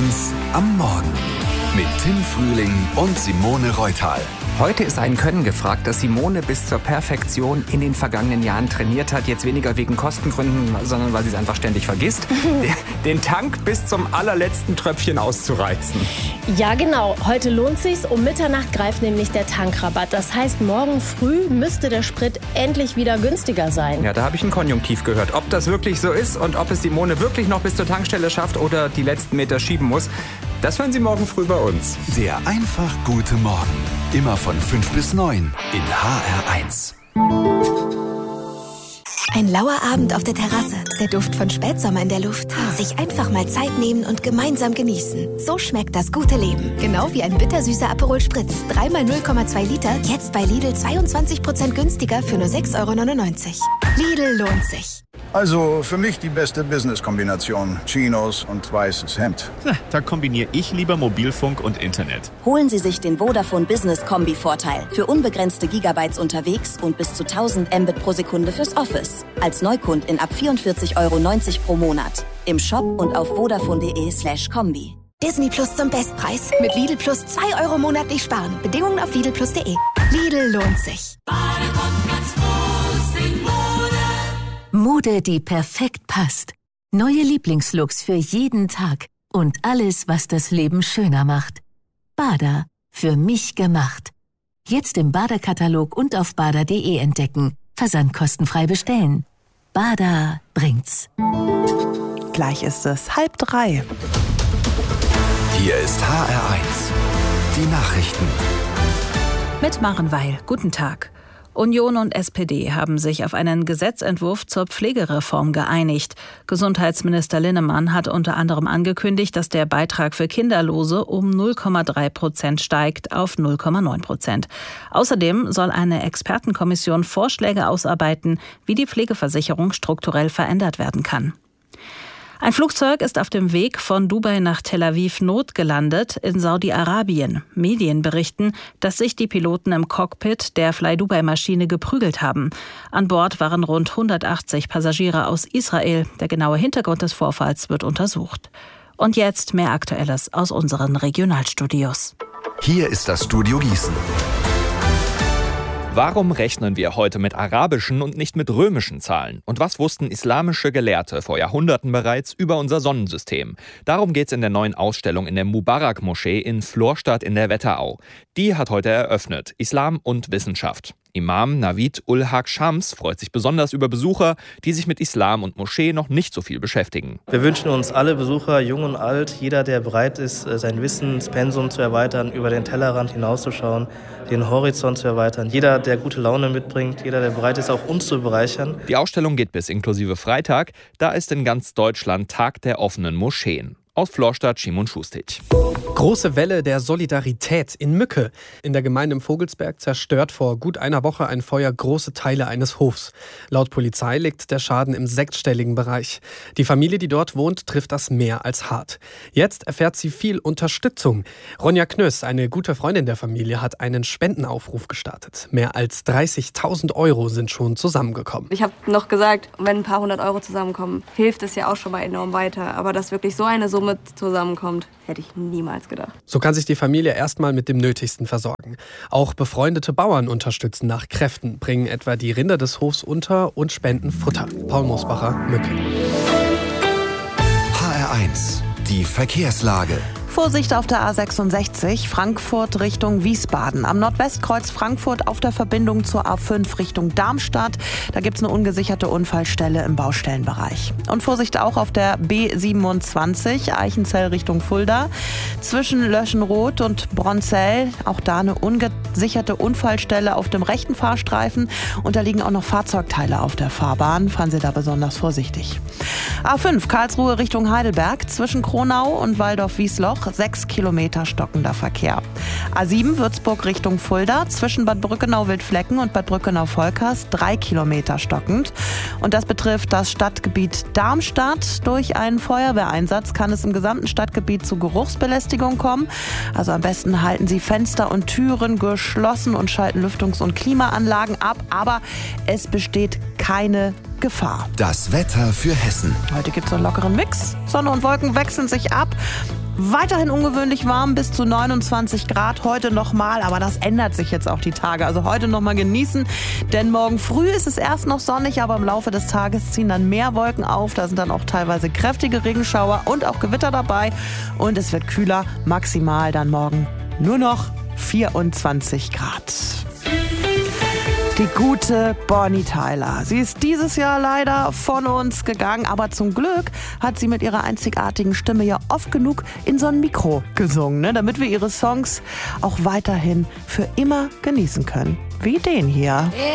HR1 am Morgen mit Tim Frühling und Simone Reutal. Heute ist ein Können gefragt, das Simone bis zur Perfektion in den vergangenen Jahren trainiert hat. Jetzt weniger wegen Kostengründen, sondern weil sie es einfach ständig vergisst, den Tank bis zum allerletzten Tröpfchen auszureizen. Ja, genau. Heute lohnt sich's. Um Mitternacht greift nämlich der Tankrabatt. Das heißt, morgen früh müsste der Sprit endlich wieder günstiger sein. Ja, da habe ich ein Konjunktiv gehört. Ob das wirklich so ist und ob es Simone wirklich noch bis zur Tankstelle schafft oder die letzten Meter schieben muss, das hören Sie morgen früh bei uns. Der einfach gute Morgen. Immer von 5 bis 9 in HR1. Ein lauer Abend auf der Terrasse, der Duft von Spätsommer in der Luft. Sich einfach mal Zeit nehmen und gemeinsam genießen. So schmeckt das gute Leben. Genau wie ein bittersüßer Aperol Spritz. 3x 0,2 Liter, jetzt bei Lidl 22% günstiger für nur 6,99 €. Lidl lohnt sich. Also für mich die beste Business-Kombination. Chinos und weißes Hemd. Na, da kombiniere ich lieber Mobilfunk und Internet. Holen Sie sich den Vodafone Business Kombi-Vorteil. Für unbegrenzte Gigabytes unterwegs und bis zu 1000 Mbit pro Sekunde fürs Office. Als Neukundin ab 44,90 € pro Monat. Im Shop und auf vodafone.de/kombi. Disney Plus zum Bestpreis. Mit Lidl Plus 2 € monatlich sparen. Bedingungen auf lidlplus.de. Lidl lohnt sich. Mode, die perfekt passt. Neue Lieblingslooks für jeden Tag. Und alles, was das Leben schöner macht. Bada. Für mich gemacht. Jetzt im Bada-Katalog und auf bada.de entdecken. Versandkostenfrei bestellen. Bada bringt's. Gleich ist es 2:30. Hier ist HR1. Die Nachrichten. Mit Maren Weil. Guten Tag. Union und SPD haben sich auf einen Gesetzentwurf zur Pflegereform geeinigt. Gesundheitsminister Linnemann hat unter anderem angekündigt, dass der Beitrag für Kinderlose um 0,3% steigt auf 0,9%. Außerdem soll eine Expertenkommission Vorschläge ausarbeiten, wie die Pflegeversicherung strukturell verändert werden kann. Ein Flugzeug ist auf dem Weg von Dubai nach Tel Aviv notgelandet in Saudi-Arabien. Medien berichten, dass sich die Piloten im Cockpit der Fly-Dubai-Maschine geprügelt haben. An Bord waren rund 180 Passagiere aus Israel. Der genaue Hintergrund des Vorfalls wird untersucht. Und jetzt mehr Aktuelles aus unseren Regionalstudios. Hier ist das Studio Gießen. Warum rechnen wir heute mit arabischen und nicht mit römischen Zahlen? Und was wussten islamische Gelehrte vor Jahrhunderten bereits über unser Sonnensystem? Darum geht's in der neuen Ausstellung in der Mubarak-Moschee in Florstadt in der Wetterau. Die hat heute eröffnet. Islam und Wissenschaft. Imam Navid Ul-Haq Shams freut sich besonders über Besucher, die sich mit Islam und Moschee noch nicht so viel beschäftigen. Wir wünschen uns alle Besucher, jung und alt, jeder, der bereit ist, sein Wissenspensum zu erweitern, über den Tellerrand hinauszuschauen, den Horizont zu erweitern. Jeder, der gute Laune mitbringt, jeder, der bereit ist, auch uns zu bereichern. Die Ausstellung geht bis inklusive Freitag. Da ist in ganz Deutschland Tag der offenen Moscheen. Aus Florstadt, Szymon Schustic. Große Welle der Solidarität in Mücke. In der Gemeinde im Vogelsberg zerstört vor gut einer Woche ein Feuer große Teile eines Hofs. Laut Polizei liegt der Schaden im sechsstelligen Bereich. Die Familie, die dort wohnt, trifft das mehr als hart. Jetzt erfährt sie viel Unterstützung. Ronja Knöss, eine gute Freundin der Familie, hat einen Spendenaufruf gestartet. Mehr als 30.000 € sind schon zusammengekommen. Ich habe noch gesagt, wenn ein paar 100 € zusammenkommen, hilft es ja auch schon mal enorm weiter. Aber dass wirklich so eine Summe zusammenkommt, hätte ich niemals gedacht. So kann sich die Familie erstmal mit dem Nötigsten versorgen. Auch befreundete Bauern unterstützen nach Kräften, bringen etwa die Rinder des Hofs unter und spenden Futter. Paul Mosbacher, Mücke. HR1, die Verkehrslage. Vorsicht auf der A66, Frankfurt Richtung Wiesbaden. Am Nordwestkreuz Frankfurt auf der Verbindung zur A5 Richtung Darmstadt. Da gibt es eine ungesicherte Unfallstelle im Baustellenbereich. Und Vorsicht auch auf der B27, Eichenzell Richtung Fulda. Zwischen Löschenroth und Bronzell, auch da eine ungesicherte Unfallstelle auf dem rechten Fahrstreifen. Und da liegen auch noch Fahrzeugteile auf der Fahrbahn. Fahren Sie da besonders vorsichtig. A5, Karlsruhe Richtung Heidelberg. Zwischen Kronau und Waldorf-Wiesloch 6 Kilometer stockender Verkehr. A7 Würzburg Richtung Fulda, zwischen Bad Brückenau-Wildflecken und Bad Brückenau-Volkers 3 Kilometer stockend. Und das betrifft das Stadtgebiet Darmstadt. Durch einen Feuerwehreinsatz kann es im gesamten Stadtgebiet zu Geruchsbelästigung kommen. Also am besten halten Sie Fenster und Türen geschlossen und schalten Lüftungs- und Klimaanlagen ab. Aber es besteht keine Gefahr. Das Wetter für Hessen. Heute gibt es einen lockeren Mix. Sonne und Wolken wechseln sich ab. Weiterhin ungewöhnlich warm, bis zu 29 Grad heute nochmal, aber das ändert sich jetzt auch die Tage. Also heute nochmal genießen, denn morgen früh ist es erst noch sonnig, aber im Laufe des Tages ziehen dann mehr Wolken auf. Da sind dann auch teilweise kräftige Regenschauer und auch Gewitter dabei. Und es wird kühler, maximal dann morgen nur noch 24 Grad. Die gute Bonnie Tyler. Sie ist dieses Jahr leider von uns gegangen, aber zum Glück hat sie mit ihrer einzigartigen Stimme ja oft genug in so ein Mikro gesungen, ne? Damit wir ihre Songs auch weiterhin für immer genießen können. Wie den hier.